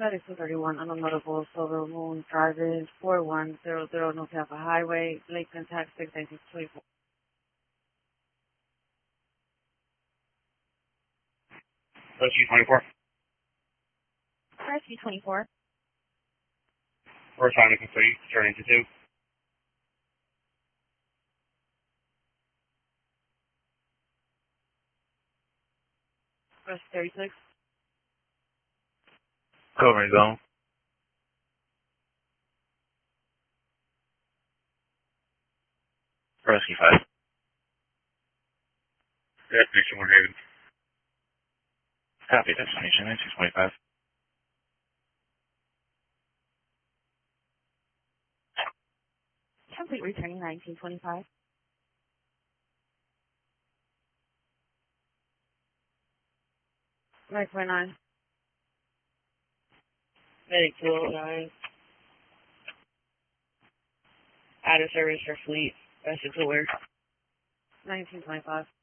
Medic 231 Unloadable Silver Moon Drive-In 4100 North Tampa Highway, Lakeland, Texas 69624. Rescue 24. Rescue 24. First time to complete, turning to 2. Rescue 36. Covering zone. Rescue 5. Destination One Haven. Copy, destination 9625. Complete returning 1925. Medic 29. Medic 209. Out of service for fleet. That's the clear. 1925.